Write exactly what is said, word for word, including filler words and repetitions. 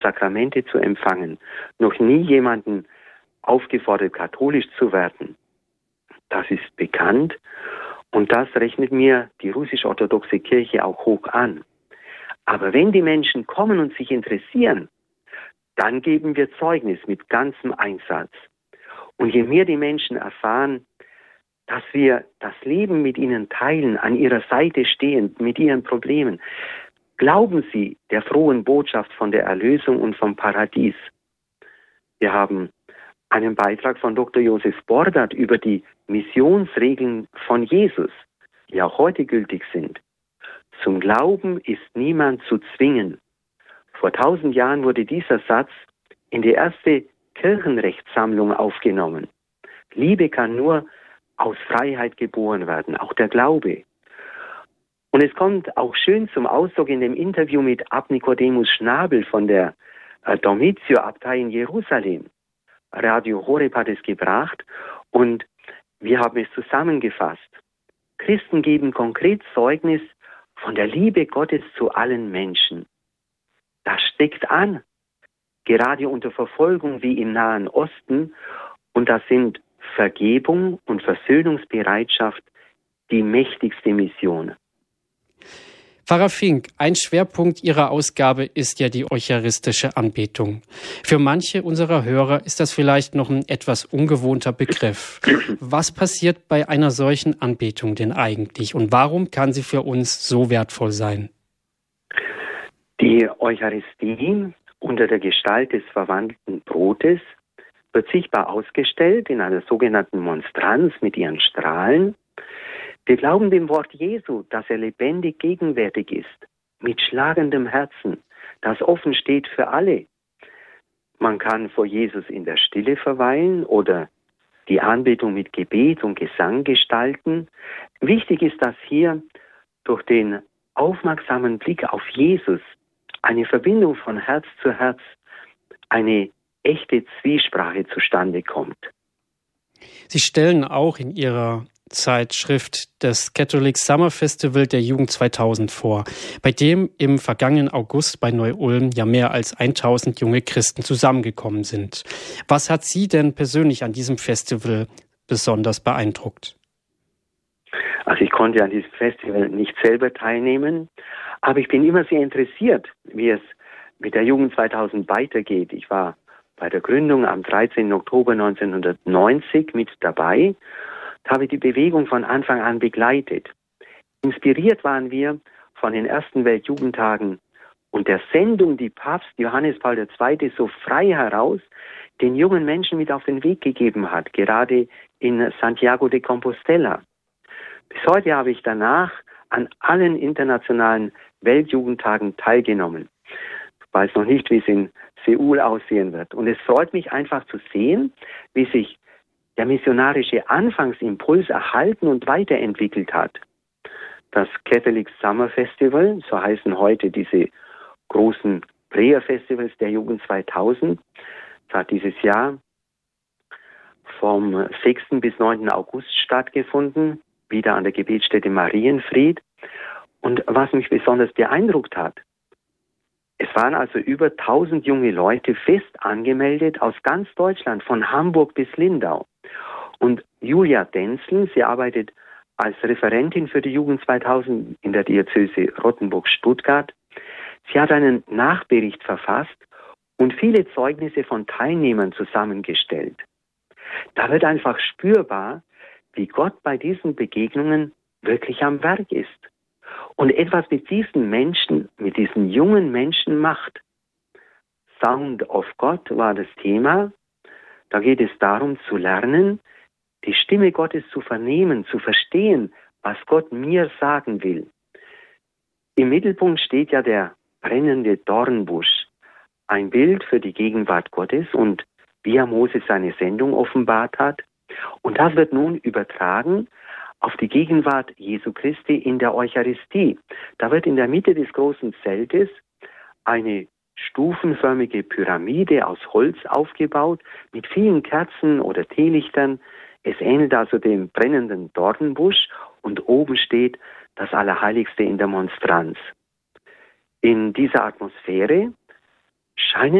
Sakramente zu empfangen, noch nie jemanden aufgefordert, katholisch zu werden. Das ist bekannt und das rechnet mir die russisch-orthodoxe Kirche auch hoch an. Aber wenn die Menschen kommen und sich interessieren, dann geben wir Zeugnis mit ganzem Einsatz. Und je mehr die Menschen erfahren, dass wir das Leben mit ihnen teilen, an ihrer Seite stehend, mit ihren Problemen, glauben sie der frohen Botschaft von der Erlösung und vom Paradies. Wir haben einen Beitrag von Doktor Josef Bordert über die Missionsregeln von Jesus, die auch heute gültig sind. Zum Glauben ist niemand zu zwingen. Vor tausend Jahren wurde dieser Satz in die erste Kirchenrechtssammlung aufgenommen. Liebe kann nur aus Freiheit geboren werden, auch der Glaube. Und es kommt auch schön zum Ausdruck in dem Interview mit Abt Nicodemus Schnabel von der äh, Domizio-Abtei in Jerusalem. Radio Horeb hat es gebracht und wir haben es zusammengefasst. Christen geben konkret Zeugnis von der Liebe Gottes zu allen Menschen. Das steckt an, gerade unter Verfolgung wie im Nahen Osten, und das sind Vergebung und Versöhnungsbereitschaft die mächtigste Mission. Pfarrer Fink, ein Schwerpunkt Ihrer Ausgabe ist ja die eucharistische Anbetung. Für manche unserer Hörer ist das vielleicht noch ein etwas ungewohnter Begriff. Was passiert bei einer solchen Anbetung denn eigentlich und warum kann sie für uns so wertvoll sein? Die Eucharistie unter der Gestalt des verwandelten Brotes wird sichtbar ausgestellt in einer sogenannten Monstranz mit ihren Strahlen. Wir glauben dem Wort Jesu, dass er lebendig gegenwärtig ist, mit schlagendem Herzen, das offen steht für alle. Man kann vor Jesus in der Stille verweilen oder die Anbetung mit Gebet und Gesang gestalten. Wichtig ist, dass hier durch den aufmerksamen Blick auf Jesus eine Verbindung von Herz zu Herz, eine echte Zwiesprache zustande kommt. Sie stellen auch in Ihrer Zeitschrift das Catholic Summer Festival der Jugend zweitausend vor, bei dem im vergangenen August bei Neu-Ulm ja mehr als tausend junge Christen zusammengekommen sind. Was hat Sie denn persönlich an diesem Festival besonders beeindruckt? Also ich konnte an diesem Festival nicht selber teilnehmen, aber ich bin immer sehr interessiert, wie es mit der Jugend zweitausend weitergeht. Ich war bei der Gründung am dreizehnten Oktober neunzehnhundertneunzig mit dabei, habe die Bewegung von Anfang an begleitet. Inspiriert waren wir von den ersten Weltjugendtagen und der Sendung, die Papst Johannes Paul der Zweite so frei heraus den jungen Menschen mit auf den Weg gegeben hat, gerade in Santiago de Compostela. Bis heute habe ich danach an allen internationalen Weltjugendtagen teilgenommen. Ich weiß noch nicht, wie es in Seoul aussehen wird. Und es freut mich einfach zu sehen, wie sich der missionarische Anfangsimpuls erhalten und weiterentwickelt hat. Das Catholic Summer Festival, so heißen heute diese großen Prayer-Festivals der Jugend zweitausend, das hat dieses Jahr vom sechsten bis neunten August stattgefunden, wieder an der Gebetsstätte Marienfried. Und was mich besonders beeindruckt hat, es waren also über tausend junge Leute fest angemeldet aus ganz Deutschland, von Hamburg bis Lindau. Und Julia Denzel, sie arbeitet als Referentin für die Jugend zweitausend in der Diözese Rottenburg-Stuttgart. Sie hat einen Nachbericht verfasst und viele Zeugnisse von Teilnehmern zusammengestellt. Da wird einfach spürbar, wie Gott bei diesen Begegnungen wirklich am Werk ist und etwas mit diesen Menschen, mit diesen jungen Menschen macht. Sound of God war das Thema. Da geht es darum zu lernen, die Stimme Gottes zu vernehmen, zu verstehen, was Gott mir sagen will. Im Mittelpunkt steht ja der brennende Dornbusch, ein Bild für die Gegenwart Gottes und wie er Mose seine Sendung offenbart hat. Und das wird nun übertragen auf die Gegenwart Jesu Christi in der Eucharistie. Da wird in der Mitte des großen Zeltes eine stufenförmige Pyramide aus Holz aufgebaut mit vielen Kerzen oder Teelichtern. Es ähnelt also dem brennenden Dornbusch und oben steht das Allerheiligste in der Monstranz. In dieser Atmosphäre scheinen